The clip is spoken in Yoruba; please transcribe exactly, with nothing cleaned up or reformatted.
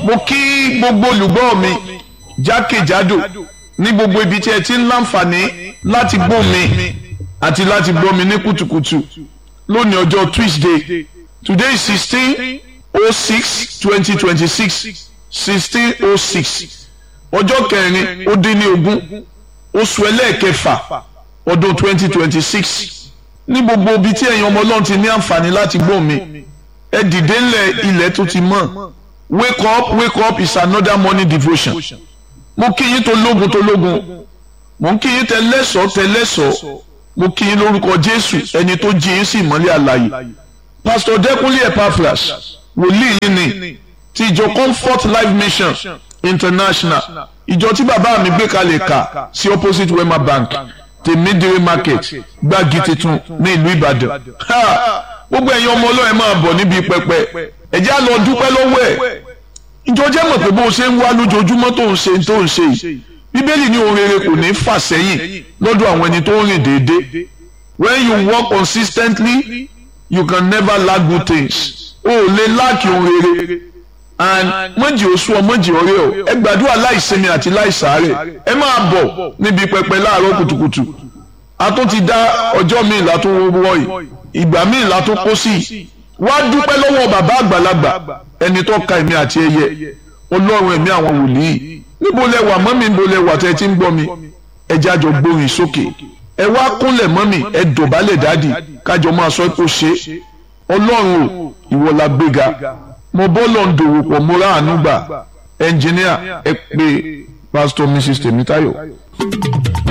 mo kí gbogbo olùgbọ́ mi jákèjádò ní gbogbo ibi tí ẹ ti ń láǹfààní láti gbọ́ mi àti láti gbọ́ mi ní kùtùkùtù lónìí ọjọ́ Tuesday. Today is sixteen oh six twenty twenty six sixteen oh six ọjọ́ kẹrin ó dín ní ogún oṣù ẹlẹ́ẹ̀kẹfà ọdún twenty twenty six. Ní gbogbo ibi tí ẹ̀yin ọmọ Ọlọ́run ti ní àǹfààní láti gbọ́ mi ẹ dìde ńlẹ̀ ilẹ̀ tó ti mọ́. Wake up, wake up is another morning devotion. Mo kí yín tó lógun tó lógun, mo kí yín tẹlẹ́sọ̀ tẹlẹ́sọ̀, mo kí yín lórúkọ Jésù ẹni tó jí yín sí ìmọ́lẹ̀ àlàyé. Pastor Dẹ́kunlé Epaphras, wòlíì yín ni ti ìjọ Comfort Life Mission International, ìjọ tí bàbá mi gbé kalẹ̀ kà sí opposite Wema Bank, Tèmídìrí Market, Gbági Titun ní ìlú Ìbàdàn. Gbogbo ẹ̀yin ọmọ Ọlọ́run ẹ máa bọ̀ níbi pẹpẹ. Ẹ jẹ́ á lọ dúpẹ́ lọ́wọ́ ẹ̀. Ìjọ jẹ́ mọ̀ pé bó o ṣe ń wá lójoojúmọ́ tó ń ṣe tó ń ṣe yìí. Bíbélì ní ohun rere kò ní fà sẹ́yìn lọ́dọ̀ àwọn ẹni tó ń rìn déédéé. When you work consistently, you can never lack good things. O ò lè láàkì ohun rere. And mọ̀jì oṣù ọ mọ̀jì ọ̀rẹ́ ọ. Ẹ gbàdúrà láìsinmi àti láìsàárẹ̀. Ẹ máa bọ̀ níbi pẹpẹ láàárọ̀ kùtùkùtù. A tún ti dá ọjọ́ míì látó wọ́ yìí. Ìgbà míì látó kó sí i. Wá dúpẹ́ lọ́wọ́ bàbá àgbàlagbà ẹni tó ka èmi àti ẹyẹ Ọlọ́run ẹ̀mí àwọn wòlíì. Níbo lẹ wà mọ́mí, níbo lẹ wà tẹ́ ẹ ti ń gbọ́ mi, ẹ jájọ gbórin sókè, ẹ wá kúnlẹ̀ mọ́mí, ẹ dọ̀bálẹ̀ dádì kájọ máa sọ pé ó ṣe Ọlọ́run o ìwọ la gbéga. Mo bọ́ lọ ń dòwò pọ̀ mo rà àánú gbà. Ẹnjìníà ẹ pé Pastor Missus Tèmítáyọ̀.